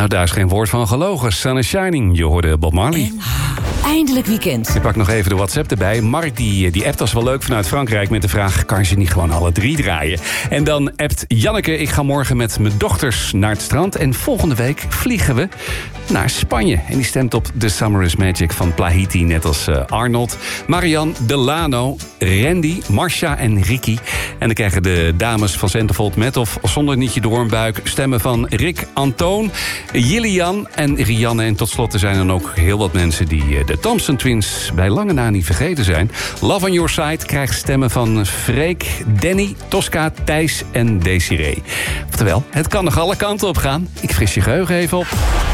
Nou, daar is geen woord van gelogen. Sun is shining, je hoorde Bob Marley. Eindelijk weekend. Ik pak nog even de WhatsApp erbij. Mark die appt als wel leuk vanuit Frankrijk met de vraag: kan je niet gewoon alle 3 draaien? En dan appt Janneke: ik ga morgen met mijn dochters naar het strand. En volgende week vliegen we naar Spanje. En die stemt op The Summer is Magic van Plahiti, net als Arnold. Marianne, Delano, Randy, Marcia en Ricky. En dan krijgen de dames van Centerfold met of zonder nietje door een buik stemmen van Rick, Antoon, Jillian en Rianne. En tot slot er zijn dan ook heel wat mensen die de Thompson Twins bij lange na niet vergeten zijn. Love on Your Side krijgt stemmen van Freek, Danny, Tosca, Thijs en Desiree. Oftewel, het kan nog alle kanten op gaan. Ik fris je geheugen even op.